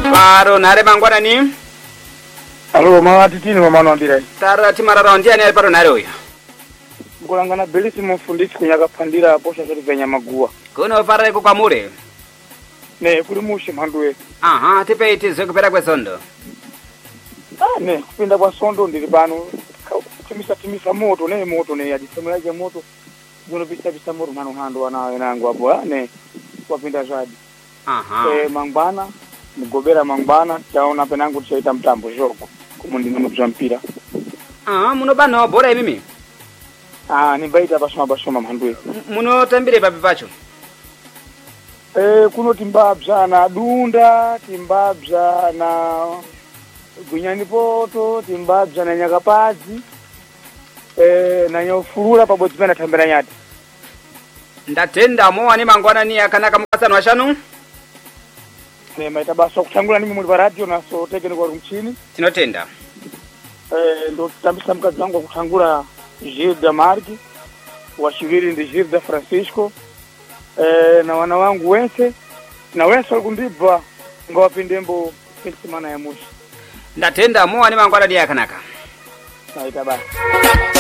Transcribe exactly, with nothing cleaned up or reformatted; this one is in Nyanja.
Paro nare mangwana ni? Alo mawati tini mamano ambira. Tara timarara ondia ni paro nare huyo. Ngulangana belisi mufundisi kunyaka pandira posha zoti venya magua. Kuno pare ku kamure. Ne kuli mushi mhanduwe. Aha, tipe iti zokupera kwa sondo. Ah ne kupinda kwa sondo ndiri pano. Timisa timisa moto ne moto ne yadisemela je moto. Kuno pisa pisa moto mano hando wana enangu hapo ne wapinda zadi. Aha. Eh mangbana mugobera mangbana chaona penangu chaita mtambo joko kumundi nomutwa mpira. Ah, muno bano bora mimi. Ah ni baita basoma basoma mhandwe. Muno tambire papi pacho. Eh kuno timbabza na dunda, timbabza na gunyani poto, timbabza na nyakapadzi. Eh na nyofurura pabodzi pena tambira nyati. Ndatenda mo ani mangwana ni akanaka mukasano washanu? Ne maita baso kutangula nimi muri radio na so tekeni kwa rumchini. Tinotenda. Eh ndo tambisa mkazi wangu kutangula Gilda Margi, washiviri ndi Gilda Francisco. Eh na wana wangu wense na wense walikumbibwa ngawapindembo semana ya mushi. Ndatenda mo ani mangwana ni akanaka. Naita basi.